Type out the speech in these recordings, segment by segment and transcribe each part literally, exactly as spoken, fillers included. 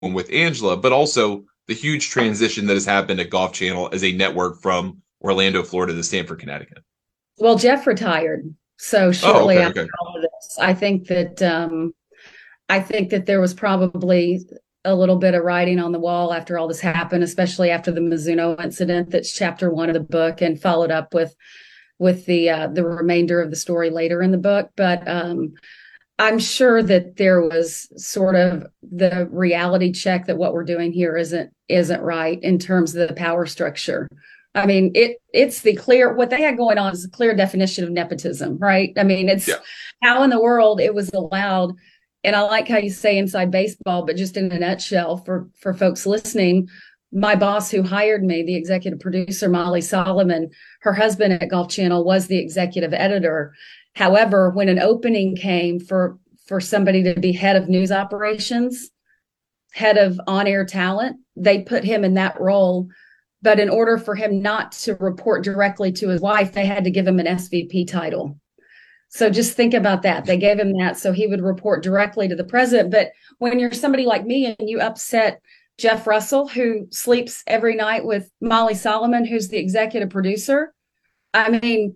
with Angela, but also the huge transition that has happened at Golf Channel as a network from Orlando, Florida to Stamford, Connecticut. Well, Jeff retired. So Oh, shortly okay, after okay. all of this, I think that um, I think that there was probably a little bit of writing on the wall after all this happened, especially after the Mizuno incident. That's chapter one of the book, and followed up with with the uh, the remainder of the story later in the book. But um, I'm sure that there was sort of the reality check that what we're doing here isn't isn't right in terms of the power structure. I mean, it it's the clear what they had going on is a clear definition of nepotism, right? I mean, it's Yeah. how in the world it was allowed. And I like how you say inside baseball, but just in a nutshell for for folks listening, my boss who hired me, the executive producer, Molly Solomon, her husband at Golf Channel was the executive editor. However, when an opening came for for somebody to be head of news operations, head of on-air talent, they put him in that role. But in order for him not to report directly to his wife, they had to give him an S V P title. So just think about that. They gave him that so he would report directly to the president. But when you're somebody like me and you upset Jeff Russell, who sleeps every night with Molly Solomon, who's the executive producer, I mean,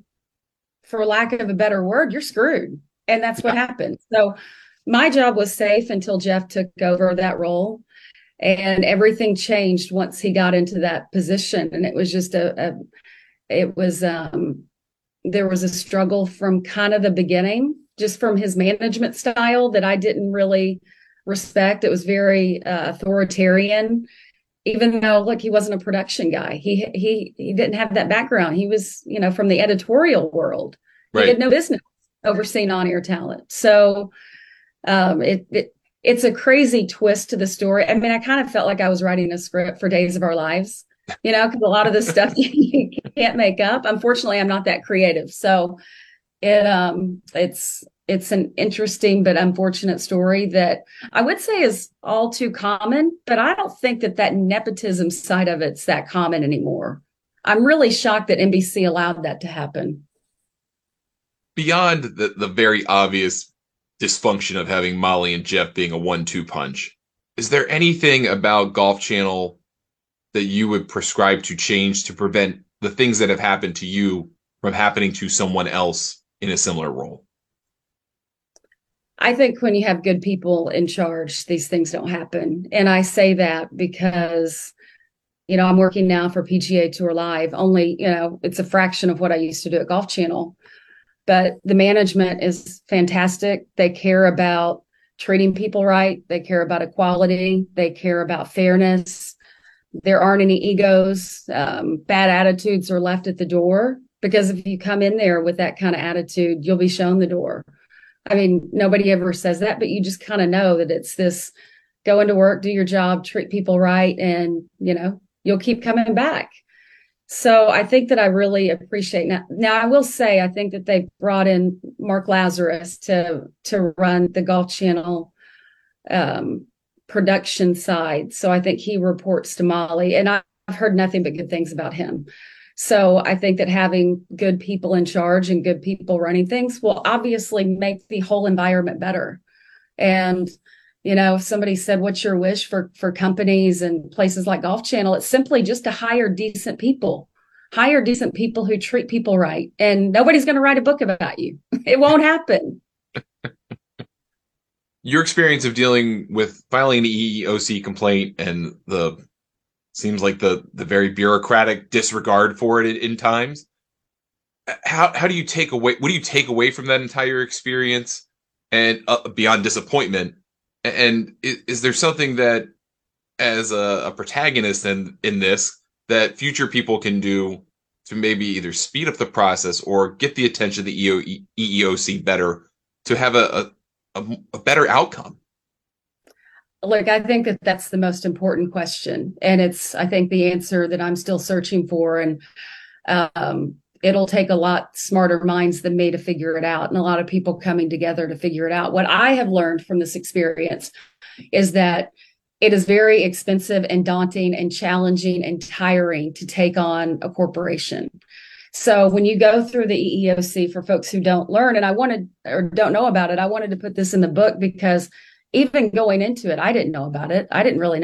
for lack of a better word, you're screwed. And that's what Yeah. happened. So my job was safe until Jeff took over that role. And everything changed once he got into that position. And it was just a, a it was, um, there was a struggle from kind of the beginning, just from his management style that I didn't really respect. It was very uh, authoritarian, even though, look, he wasn't a production guy. He he he didn't have that background. He was, you know, from the editorial world. He had Right. no business overseeing on-air talent. So um, it it it's a crazy twist to the story. I mean, I kind of felt like I was writing a script for Days of Our Lives, you know, because a lot of this stuff you can't make up. Unfortunately, I'm not that creative, so it um it's it's an interesting but unfortunate story that I would say is all too common, but I don't think that that nepotism side of it's that common anymore. I'm really shocked that N B C allowed that to happen. Beyond the, the very obvious dysfunction of having Molly and Jeff being a one two punch, is there anything about Golf Channel that you would prescribe to change to prevent the things that have happened to you from happening to someone else in a similar role? I think when you have good people in charge, these things don't happen. And I say that because, you know, I'm working now for P G A Tour Live, only, you know, it's a fraction of what I used to do at Golf Channel. But the management is fantastic. They care about treating people right. They care about equality. They care about fairness. There aren't any egos. Um, bad attitudes are left at the door because if you come in there with that kind of attitude, you'll be shown the door. I mean, nobody ever says that, but you just kind of know that it's this go into work, do your job, treat people right, and, you know, you'll keep coming back. So I think that I really appreciate now. Now I will say I think that they brought in Mark Lazarus to to run the Golf Channel um, production side. So I think he reports to Molly, and I've heard nothing but good things about him. So I think that having good people in charge and good people running things will obviously make the whole environment better. And you know, if somebody said, "What's your wish for for companies and places like Golf Channel?" It's simply just to hire decent people, hire decent people who treat people right, and nobody's going to write a book about you. It won't happen. Your experience of dealing with filing the E E O C complaint and the seems like the the very bureaucratic disregard for it in, in times. How how do you take away what do you take away from that entire experience and uh, beyond disappointment? And is, is there something that as a, a protagonist in in this that future people can do to maybe either speed up the process or get the attention of the E E O C better to have a, a, a, a better outcome? Look, I think that that's the most important question, and it's I think the answer that I'm still searching for, and um, it'll take a lot smarter minds than me to figure it out, and a lot of people coming together to figure it out. What I have learned from this experience is that it is very expensive and daunting and challenging and tiring to take on a corporation. So when you go through the E E O C, for folks who don't learn, and I wanted or don't know about it, I wanted to put this in the book because even going into it, I didn't know about it. I didn't really